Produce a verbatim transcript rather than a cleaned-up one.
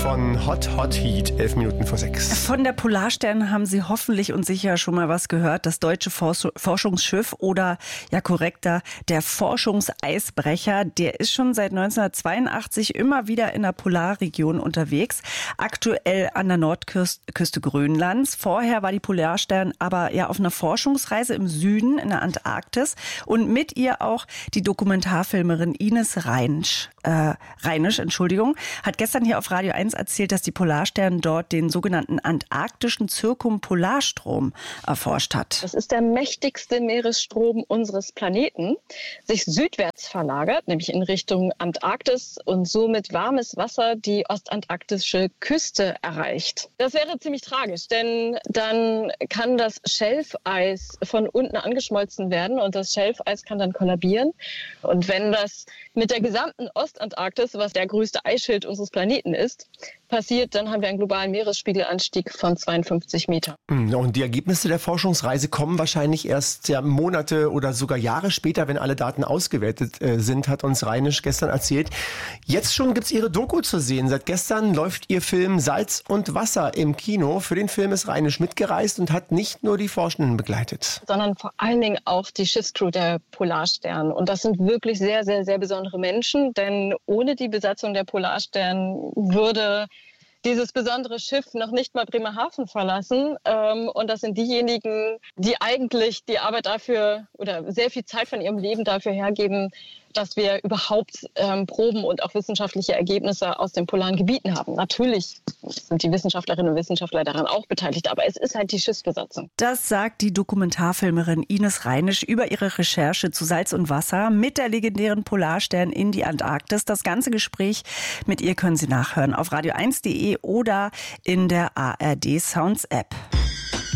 von Hot Hot Heat, elf Minuten vor sechs. Von der Polarstern haben Sie hoffentlich und sicher schon mal was gehört. Das deutsche Forschungsschiff oder ja korrekter, der Forschungseisbrecher, der ist schon seit neunzehnhundertzweiundachtzig immer wieder in der Polarregion unterwegs. Aktuell an der Nordküste Grönlands. Vorher war die Polarstern aber ja auf einer Forschungsreise im Süden in der Antarktis und mit ihr auch die Dokumentarfilmerin Ines Reinisch, äh, Reinisch, Entschuldigung, hat gestern hier auf Radio eins erzählt, dass die Polarstern dort den sogenannten antarktischen Zirkumpolarstrom erforscht hat. Das ist der mächtigste Meeresstrom unseres Planeten, sich südwärts verlagert, nämlich in Richtung Antarktis und somit warmes Wasser die ostantarktische Küste erreicht. Das wäre ziemlich tragisch, denn dann kann das Schelfeis von unten angeschmolzen werden und das Schelfeis kann dann kollabieren. Und wenn das mit der gesamten Ostantarktis, was der größte Eisschild unseres Planeten ist, passiert, dann haben wir einen globalen Meeresspiegelanstieg von zweiundfünfzig Metern. Und die Ergebnisse der Forschungsreise kommen wahrscheinlich erst ja, Monate oder sogar Jahre später, wenn alle Daten ausgewertet äh, sind, hat uns Reinisch gestern erzählt. Jetzt schon gibt's ihre Doku zu sehen. Seit gestern läuft ihr Film Salz und Wasser im Kino. Für den Film ist Reinisch mitgereist und hat nicht nur die Forschenden begleitet, sondern vor allen Dingen auch die Schiffscrew der Polarstern. Und das sind wirklich sehr, sehr, sehr besondere Menschen, denn ohne die Besatzung der Polarstern würde dieses besondere Schiff noch nicht mal Bremerhaven verlassen. Und das sind diejenigen, die eigentlich die Arbeit dafür oder sehr viel Zeit von ihrem Leben dafür hergeben, dass wir überhaupt ähm, Proben und auch wissenschaftliche Ergebnisse aus den polaren Gebieten haben. Natürlich sind die Wissenschaftlerinnen und Wissenschaftler daran auch beteiligt, aber es ist halt die Schiffsbesatzung. Das sagt die Dokumentarfilmerin Ines Reinisch über ihre Recherche zu Salz und Wasser mit der legendären Polarstern in die Antarktis. Das ganze Gespräch mit ihr können Sie nachhören auf radio eins punkt de oder in der A R D Sounds App.